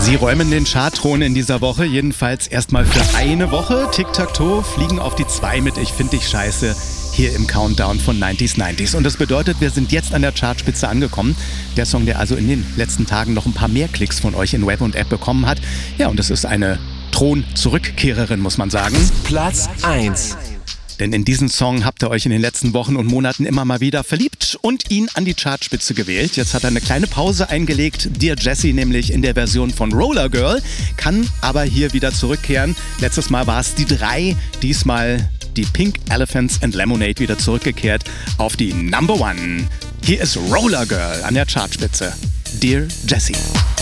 Sie räumen den Chartthron in dieser Woche, jedenfalls erstmal für eine Woche. Tic-Tac-Toe fliegen auf die 2 mit Ich find dich scheiße hier im Countdown von 90s. Und das bedeutet, wir sind jetzt an der Chartspitze angekommen. Der Song, der also in den letzten Tagen noch ein paar mehr Klicks von euch in Web und App bekommen hat. Ja, und das ist eine Thron-Zurückkehrerin, muss man sagen. Platz 1. Denn in diesen Song habt ihr euch in den letzten Wochen und Monaten immer mal wieder verliebt und ihn an die Chartspitze gewählt. Jetzt hat er eine kleine Pause eingelegt, Dear Jessie nämlich in der Version von Roller Girl, kann aber hier wieder zurückkehren. Letztes Mal war es die 3, diesmal die Pink Elephants and Lemonade wieder zurückgekehrt auf die Number 1. Hier ist Roller Girl an der Chartspitze. Dear Jessie.